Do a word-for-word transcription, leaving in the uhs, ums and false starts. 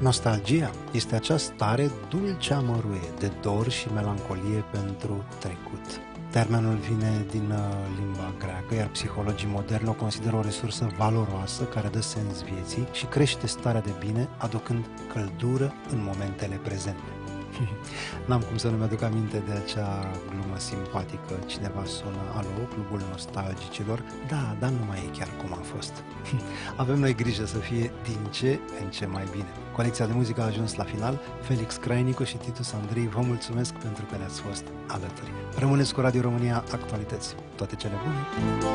Nostalgia este acea stare dulce amăruie de dor și melancolie pentru trecut. Termenul vine din uh, limba greacă, iar psihologii moderni o consideră o resursă valoroasă care dă sens vieții și crește starea de bine, aducând căldură în momentele prezente. N-am cum să nu mi-aduc aminte de acea glumă simpatică. Cineva sună: alo, clubul nostalgicilor? Da, dar nu mai e chiar cum a fost. Avem noi grijă să fie din ce în ce mai bine. Colecția de muzică a ajuns la final. Felix Crainicu și Titus Andrei vă mulțumesc pentru că ne-ați fost alături. Rămâneți cu Radio România Actualități. Toate cele bune!